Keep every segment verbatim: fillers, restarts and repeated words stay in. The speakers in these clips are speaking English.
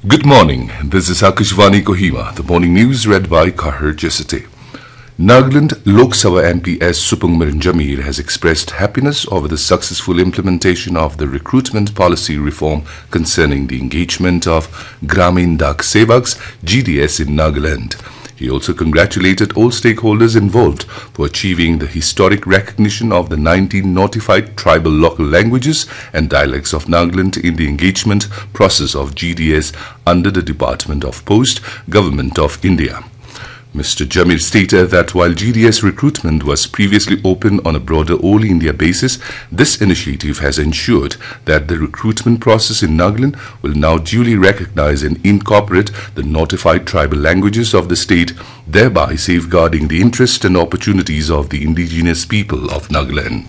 Good morning. This is Akashvani Kohima. The morning news read by Kahar Jesate. Nagaland Lok Sabha M P S Supung Mirin Jamir has expressed happiness over the successful implementation of the recruitment policy reform concerning the engagement of Gramin Dak Sevaks G D S in Nagaland. He also congratulated all stakeholders involved for achieving the historic recognition of the nineteen notified tribal local languages and dialects of Nagaland in the engagement process of G D S under the Department of Post, Government of India. Mister Jamir stated that while G D S recruitment was previously open on a broader all-India basis, this initiative has ensured that the recruitment process in Nagaland will now duly recognize and incorporate the notified tribal languages of the state, thereby safeguarding the interests and opportunities of the indigenous people of Nagaland.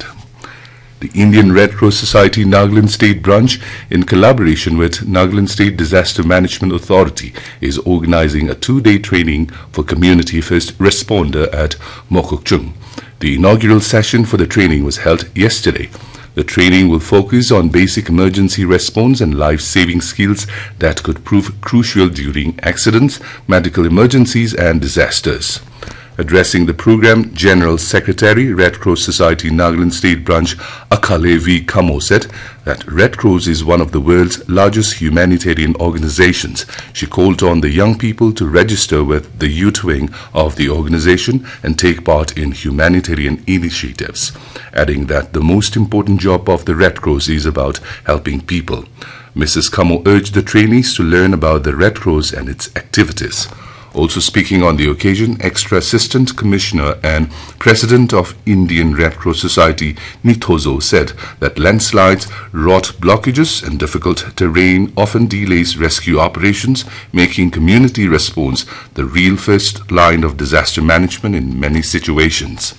The Indian Red Cross Society Nagaland State Branch, in collaboration with Nagaland State Disaster Management Authority, is organizing a two-day training for community first responder at Mokokchung. The inaugural session for the training was held yesterday. The training will focus on basic emergency response and life-saving skills that could prove crucial during accidents, medical emergencies and disasters. Addressing the program, General Secretary, Red Cross Society Nagaland State Branch Akhale V. Kamo said that Red Cross is one of the world's largest humanitarian organizations. She called on the young people to register with the youth wing of the organization and take part in humanitarian initiatives, adding that the most important job of the Red Cross is about helping people. Missus Kamo urged the trainees to learn about the Red Cross and its activities. Also speaking on the occasion, Extra Assistant Commissioner and President of Indian Red Cross Society, Nithozo, said that landslides, road blockages and difficult terrain often delays rescue operations, making community response the real first line of disaster management in many situations.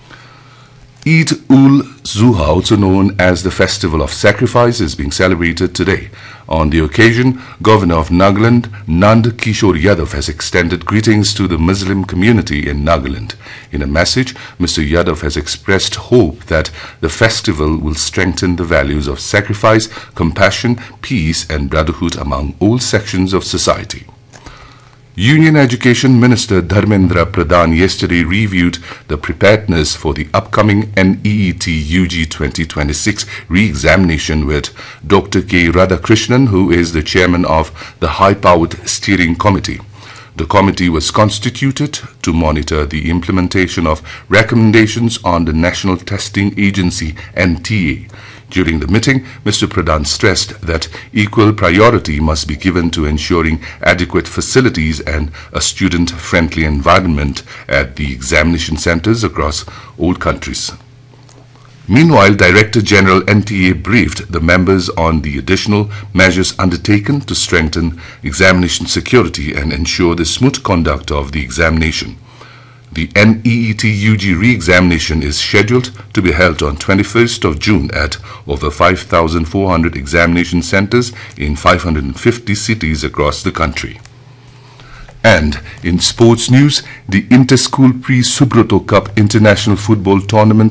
Eid-ul-Zuha, also known as the Festival of Sacrifice, is being celebrated today. On the occasion, Governor of Nagaland, Nand Kishore Yadav, has extended greetings to the Muslim community in Nagaland. In a message, Mister Yadav has expressed hope that the festival will strengthen the values of sacrifice, compassion, peace and brotherhood among all sections of society. Union Education Minister Dharmendra Pradhan yesterday reviewed the preparedness for the upcoming N E E T U G twenty twenty-six re-examination with Doctor K. Radhakrishnan, who is the chairman of the High-Powered Steering Committee. The committee was constituted to monitor the implementation of recommendations on the National Testing Agency N T A. During the meeting, Mister Pradhan stressed that equal priority must be given to ensuring adequate facilities and a student-friendly environment at the examination centers across all countries. Meanwhile, Director General N T A briefed the members on the additional measures undertaken to strengthen examination security and ensure the smooth conduct of the examination. The N E E T U G re-examination is scheduled to be held on twenty-first of June at over five thousand four hundred examination centers in five hundred fifty cities across the country. And in sports news, the Inter-School Pre-Subroto Cup International Football Tournament